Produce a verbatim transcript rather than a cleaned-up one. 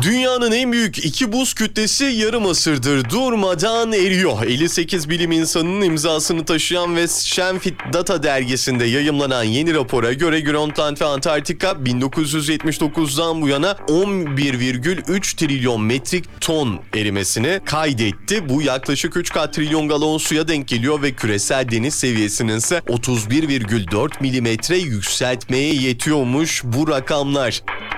Dünyanın en büyük iki buz kütlesi yarım asırdır durmadan eriyor. elli sekiz bilim insanının imzasını taşıyan ve Scientific Data dergisinde yayımlanan yeni rapora göre Grönland ve Antarktika bin dokuz yüz yetmiş dokuzdan bu yana on bir virgül üç trilyon metrik ton erimesini kaydetti. Bu yaklaşık üç katrilyon galon suya denk geliyor ve küresel deniz seviyesinin ise otuz bir virgül dört milimetre yükseltmeye yetiyormuş bu rakamlar.